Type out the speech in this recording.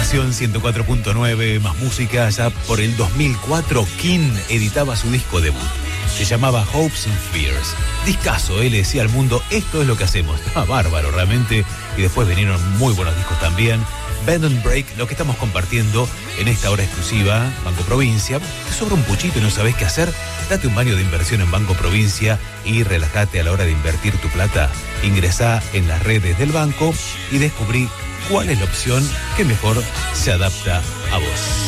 Nación 104.9, más música. Ya por el 2004, King editaba su disco debut. Se llamaba Hopes and Fears. Discazo, él le decía al mundo, esto es lo que hacemos. Estaba bárbaro realmente. Y después vinieron muy buenos discos también. Bend and Break, lo que estamos compartiendo en esta hora exclusiva, Banco Provincia. ¿Te sobra un puchito y no sabes qué hacer? Date un baño de inversión en Banco Provincia y relájate a la hora de invertir tu plata. Ingresá en las redes del banco y descubrí cuál es la opción que mejor se adapta a vos.